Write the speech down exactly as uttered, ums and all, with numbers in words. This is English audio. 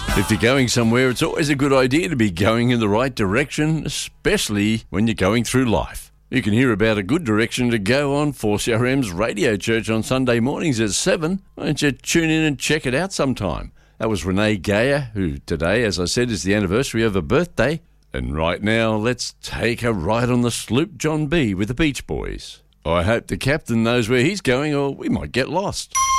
If you're going somewhere, it's always a good idea to be going in the right direction, especially when you're going through life. You can hear about a good direction to go on four C R M's Radio Church on Sunday mornings at seven. Why don't you tune in and check it out sometime? That was Renee Gayer, who today, as I said, is the anniversary of her birthday. And right now, let's take a ride on the sloop John B with the Beach Boys. I hope the captain knows where he's going, or we might get lost.